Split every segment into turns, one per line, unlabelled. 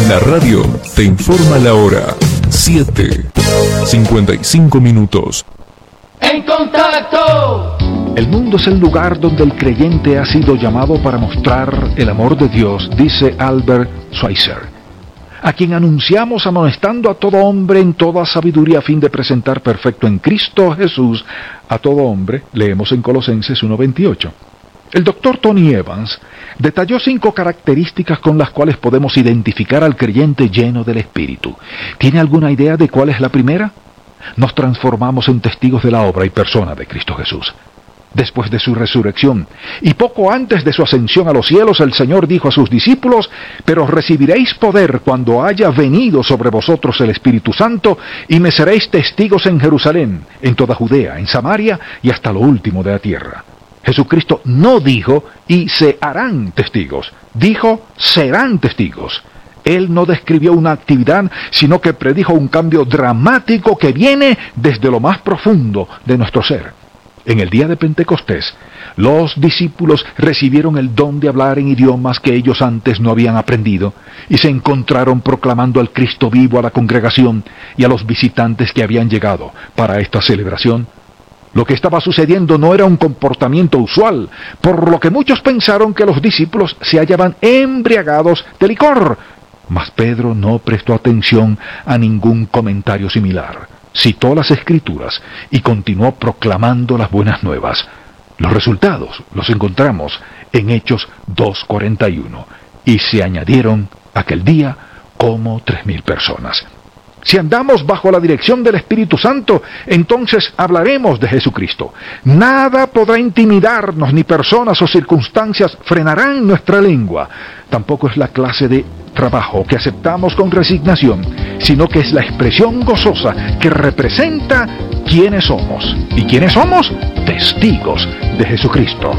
La radio te informa la hora. 7:55.
En contacto.
El mundo es el lugar donde el creyente ha sido llamado para mostrar el amor de Dios, dice Albert Schweitzer, a quien anunciamos amonestando a todo hombre en toda sabiduría a fin de presentar perfecto en Cristo Jesús a todo hombre, leemos en Colosenses 1:28. El doctor Tony Evans detalló 5 características con las cuales podemos identificar al creyente lleno del Espíritu. ¿Tiene alguna idea de cuál es la primera? Nos transformamos en testigos de la obra y persona de Cristo Jesús. Después de su resurrección, y poco antes de su ascensión a los cielos, el Señor dijo a sus discípulos: pero recibiréis poder cuando haya venido sobre vosotros el Espíritu Santo, y me seréis testigos en Jerusalén, en toda Judea, en Samaria y hasta lo último de la tierra. Jesucristo no dijo, y se harán testigos, dijo, serán testigos. Él no describió una actividad, sino que predijo un cambio dramático que viene desde lo más profundo de nuestro ser. En el día de Pentecostés, los discípulos recibieron el don de hablar en idiomas que ellos antes no habían aprendido, y se encontraron proclamando al Cristo vivo a la congregación y a los visitantes que habían llegado para esta celebración. Lo que estaba sucediendo no era un comportamiento usual, por lo que muchos pensaron que los discípulos se hallaban embriagados de licor. Mas Pedro no prestó atención a ningún comentario similar. Citó las Escrituras y continuó proclamando las buenas nuevas. Los resultados los encontramos en Hechos 2:41. Y se añadieron aquel día como 3,000 personas. Si andamos bajo la dirección del Espíritu Santo, entonces hablaremos de Jesucristo. Nada podrá intimidarnos, ni personas o circunstancias frenarán nuestra lengua. Tampoco es la clase de trabajo que aceptamos con resignación, sino que es la expresión gozosa que representa quiénes somos. ¿Y quiénes somos? Testigos de Jesucristo.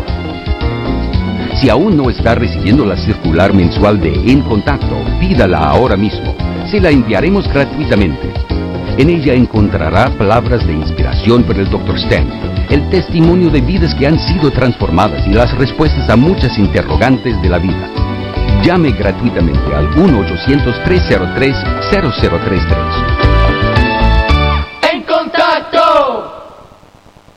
Si aún no está recibiendo la circular mensual de En Contacto, pídala ahora mismo. Se la enviaremos gratuitamente. En ella encontrará palabras de inspiración por el Dr. Stan, el testimonio de vidas que han sido transformadas y las respuestas a muchas interrogantes de la vida. Llame gratuitamente al 1-800-303-0033.